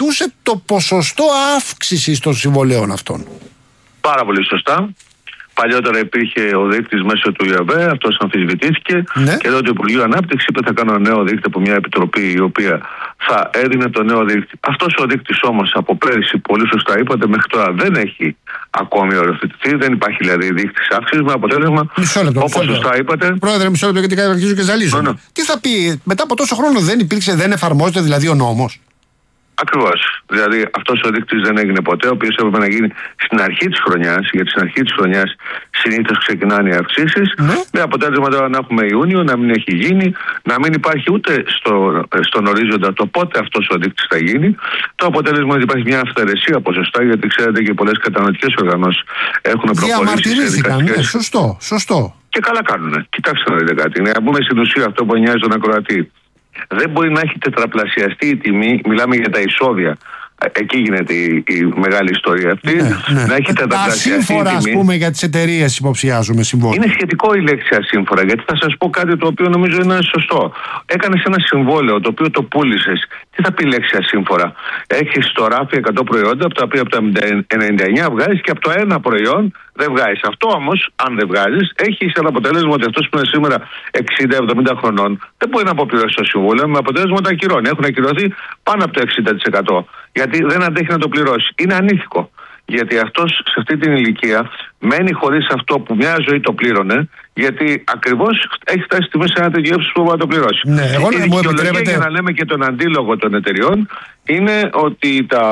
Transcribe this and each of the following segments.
βοηθούσε το ποσοστό αύξησης των συμβολέων αυτών. Πάρα πολύ σωστά. Παλιότερα υπήρχε ο δείκτης μέσω του ΙΑΒΕ, αυτός αμφισβητήθηκε. Ναι. Και εδώ το Υπουργείο Ανάπτυξη είπε: θα κάνω ένα νέο δείκτη από μια επιτροπή η οποία θα έδινε το νέο δείκτη. Αυτός ο δείκτης όμως από πέρυσι, πολύ σωστά είπατε, μέχρι τώρα δεν έχει ακόμη οριοθετηθεί. Δεν υπάρχει δηλαδή δείκτης αύξησης με αποτέλεσμα. Όπως σωστά είπατε. Πρόεδρε, μισό λεπτό, γιατί αρχίζω και ζαλίζω. Ναι. Τι θα πει, μετά από τόσο χρόνο δεν εφαρμόζεται δηλαδή ο νόμος? Ακριβώς. Δηλαδή αυτός ο δείκτης δεν έγινε ποτέ, ο οποίος έπρεπε να γίνει στην αρχή της χρονιάς, γιατί στην αρχή της χρονιάς συνήθως ξεκινάνε οι αυξήσεις. Με αποτέλεσμα τώρα να έχουμε Ιούνιο, να μην έχει γίνει, να μην υπάρχει ούτε στον ορίζοντα το πότε αυτός ο δείκτης θα γίνει. Το αποτέλεσμα είναι ότι υπάρχει μια αυθαιρεσία ποσοστά, γιατί ξέρετε και πολλές καταναλωτικές οργανώσεις έχουν προχωρήσει σε δικαστικές. Σωστό. Και καλά κάνουνε. Κοιτάξτε να δείτε κάτι. Να πούμε στην ουσία αυτό που νοιάζει τον ακροατή. Δεν μπορεί να έχει τετραπλασιαστεί η τιμή, μιλάμε για τα εισόδια. Εκεί γίνεται η μεγάλη ιστορία αυτή. Ναι. Να έχει τετραπλασιαστεί η τιμή. Ασύμφορα, ας πούμε, για τις εταιρείες υποψιάζουμε συμβόλαιο. Είναι σχετικό η λέξη ασύμφορα, γιατί θα σας πω κάτι το οποίο νομίζω είναι σωστό. Έκανες ένα συμβόλαιο το οποίο το πούλησες. Τι θα πει η λέξη ασύμφορα? Έχεις στο ράφι 100 προϊόντα, από τα οποία από τα 99 βγάζεις και από το ένα προϊόν δεν βγάζεις. Αυτό όμως, αν δεν βγάζεις, έχει ένα αποτέλεσμα ότι αυτός που είναι σήμερα 60-70 χρονών δεν μπορεί να αποπληρώσει το συμβόλαιο, με αποτέλεσμα ότι ακυρώνει. Έχουν ακυρωθεί πάνω από το 60%. Γιατί δεν αντέχει να το πληρώσει. Είναι ανήθικο. Γιατί αυτός σε αυτή την ηλικία μένει χωρίς αυτό που μια ζωή το πλήρωνε, γιατί ακριβώς έχει φτάσει στη μέση ένα τέτοιο ύψος που μπορεί να το πληρώσει. Ναι, εγώ η δικαιολογία για να λέμε και τον αντίλογο των εταιριών είναι ότι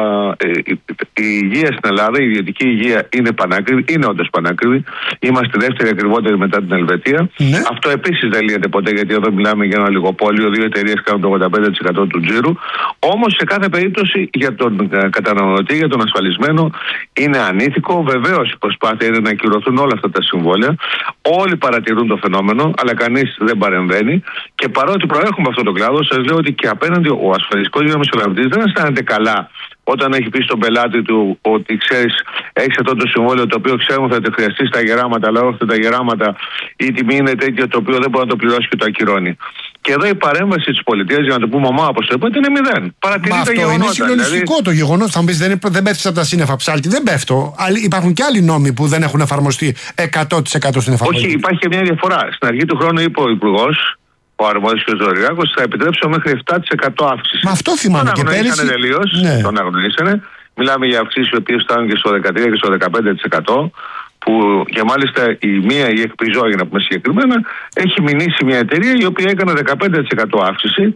η υγεία στην Ελλάδα, η ιδιωτική υγεία είναι πανάκριβη, είναι όντως πανάκριβη. Είμαστε δεύτερη ακριβότερη μετά την Ελβετία. Ναι. Αυτό επίσης δεν λύνεται ποτέ, γιατί εδώ μιλάμε για ένα λιγοπόλιο, δύο εταιρείες κάνουν το 85% του τζίρου. Όμως σε κάθε περίπτωση για τον καταναλωτή, για τον ασφαλισμένο, είναι ανήθικο. Βεβαίως η προσπάθεια είναι να ακυρωθούν όλα αυτά τα συμβόλαια. Όλοι παρατηρούν το φαινόμενο, αλλά κανείς δεν παρεμβαίνει. Και παρότι προέρχομαι αυτό το κλάδο, σας λέω ότι και απέναντι ο ασφαλιστικός διαμεσολαβητής δεν αισθάνεται καλά όταν έχει πει στον πελάτη του ότι ξέρεις, έχεις αυτό το συμβόλαιο το οποίο ξέρουμε θα το χρειαστεί στα γεράματα, αλλά όχι τα γεράματα, η τιμή είναι τέτοια το οποίο δεν μπορεί να το πληρώσει και το ακυρώνει. Και εδώ η παρέμβαση της πολιτείας, για να το πούμε ομά, όπως το είπατε, είναι μηδέν. Παρατηρεί τα γεγονότα. Είναι συγκλονιστικό το γεγονός. Θα μου πεις, δεν πέφτει από τα σύννεφα ψάλτη. Δεν πέφτω. Υπάρχουν και άλλοι νόμοι που δεν έχουν εφαρμοστεί 100% στην εφαρμογή. Όχι, υπάρχει και μια διαφορά. Στην αρχή του χρόνου είπε ο Υπουργός, ο αρμόδιος κ. Ζωργάκος, θα επιτρέψω μέχρι 7% αύξηση. Μα αυτό θυμάμαι και πέρυσι. Τον αγνοήσανε. Μιλάμε για αυξήσεις οι οποίες φτάνουν και στο 13% και στο 15%. Που και μάλιστα η μία, η Εκπιζό, για να πούμε συγκεκριμένα, έχει μηνύσει μια εταιρεία η οποία έκανε 15% αύξηση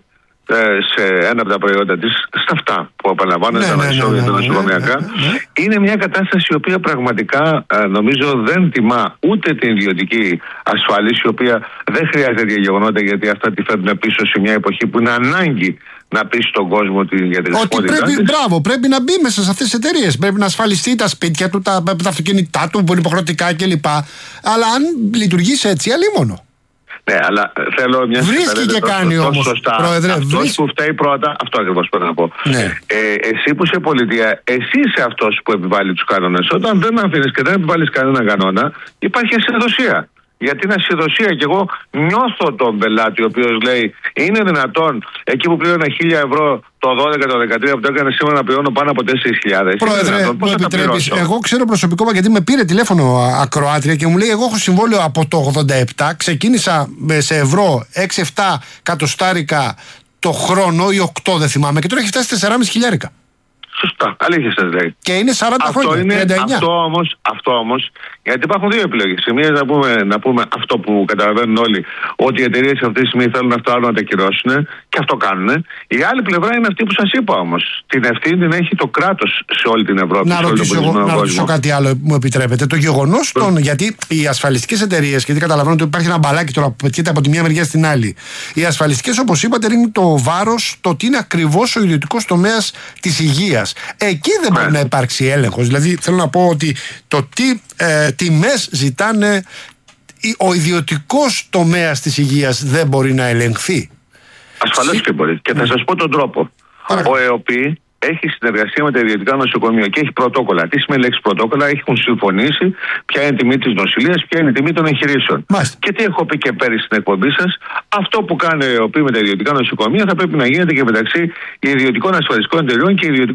σε ένα από τα προϊόντα της, στα αυτά που επαναλαμβάνω, τα νοσοκομεία, τα νοσοκομιακά. Είναι μια κατάσταση η οποία πραγματικά νομίζω δεν τιμά ούτε την ιδιωτική ασφάλιση, η οποία δεν χρειάζεται τέτοια γεγονότα, γιατί αυτά τη φέρνουν πίσω σε μια εποχή που είναι ανάγκη να πει στον κόσμο για την χρησιμότητά της. Πρέπει να μπει μέσα σε αυτές τις εταιρείες. Πρέπει να ασφαλιστεί τα σπίτια του, τα αυτοκίνητά του που είναι υποχρεωτικά κλπ. Αλλά αν λειτουργήσει έτσι, αλίμονο. Ναι, αλλά θέλω μια βρίσκει και κάνει όμως, Πρόεδρε. Αυτός που φταίει πρώτα, αυτό ακριβώς πρέπει να πω. Ναι. Εσύ που είσαι πολιτεία, εσύ είσαι αυτός που επιβάλλει τους κανόνες. Όταν δεν αφήνεις και δεν επιβάλλεις κανένα κανόνα, υπάρχει ασυνδοσία. Γιατί είναι ασυνδοσία, και εγώ νιώθω τον πελάτη ο οποίος λέει είναι δυνατόν εκεί που πλήρωνα 1.000 ευρώ το 12, το 13 που το έκανε σήμερα να πληρώνω πάνω από 4.000. Πρόεδρε, μου επιτρέπεις, εγώ ξέρω προσωπικό, γιατί με πήρε τηλέφωνο ακροάτρια και μου λέει εγώ έχω συμβόλαιο από το 87, ξεκίνησα σε ευρώ 6-7 κατοστάρικα το χρόνο ή 8 δεν θυμάμαι και τώρα έχει φτάσει 4.500. Σωστά, αλήθεια σας λέει. Και είναι 40 χρόνια, 39. Αυτό όμως, γιατί υπάρχουν δύο επιλογές. Η μία να πούμε αυτό που καταλαβαίνουν όλοι, ότι οι εταιρείες αυτή τη στιγμή θέλουν αυτό άλλο να τα κυρώσουν, και αυτό κάνουν. Η άλλη πλευρά είναι αυτή που σας είπα όμως. Την ευθύνη την έχει το κράτος σε όλη την Ευρώπη. Να ρωτήσω κάτι άλλο, μου επιτρέπετε. Το γεγονός γιατί οι ασφαλιστικές εταιρείες, γιατί καταλαβαίνω ότι υπάρχει ένα μπαλάκι τώρα που πετιέται από τη μία μεριά στην άλλη. Οι ασφαλιστικές, όπως είπατε, ρίχνουν το βάρος το τι είναι ακριβώς ο ιδιωτικός τομέας της υγείας. Εκεί δεν μπορεί να υπάρξει έλεγχος. Δηλαδή θέλω να πω ότι το τι τιμές ζητάνε ο ιδιωτικός τομέας της υγείας δεν μπορεί να ελεγχθεί. Ασφαλώς και μπορεί. Και θα σας πω τον τρόπο. Ο ΕΟΠΗ έχει συνεργασία με τα ιδιωτικά νοσοκομεία και έχει πρωτόκολλα. Τι σημαίνει λέξη πρωτόκολλα? Έχουν συμφωνήσει ποια είναι η τιμή της νοσηλείας, ποια είναι η τιμή των εγχειρήσεων. Και τι έχω πει και πέρυσι στην εκπομπή σας, αυτό που κάνει ο ΕΟΠΗ με τα ιδιωτικά νοσοκομεία θα πρέπει να γίνεται και μεταξύ ιδιωτικών ασφαλιστικών εταιριών και ιδιωτικών